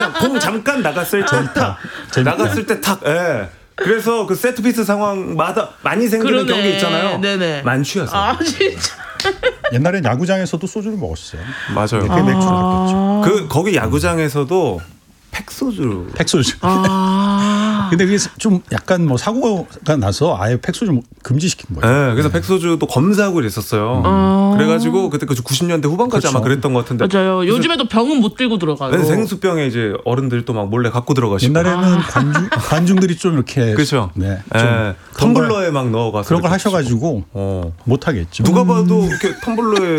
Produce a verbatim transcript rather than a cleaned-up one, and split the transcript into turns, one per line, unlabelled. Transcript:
공 잠깐 나갔을 때 탁 나갔을 때 탁. 예. 그래서 그 세트피스 상황마다 많이 생기는
그러네.
경기 있잖아요.
네네.
만취하세요.
아 진짜.
옛날엔 야구장에서도 소주를 먹었어요.
맞아요.
그게 맥주를 했겠죠.
그 거기 야구장에서도 팩소주.
팩소주.
아.
근데 그게 좀 약간 뭐 사고가 나서 아예 팩소주 금지시킨 거예요.
네, 그래서 팩소주도 검사하고 그랬었어요.
아.
그래가지고 그때 그 구십 년대 후반까지
그렇죠.
아마 그랬던 것 같은데.
맞아요. 요즘에도 병은 못 들고 들어가요.
네, 생수병에 이제 어른들 또 막 몰래 갖고 들어가시고.
옛날에는
아.
관중, 관중들이 좀 이렇게
그렇죠.
네,
네,
좀 그런 걸-
텀블러에 막 넣어가서
그런 걸
이렇게
하셔가지고
어.
못 하겠죠.
누가 봐도 이렇게 텀블러에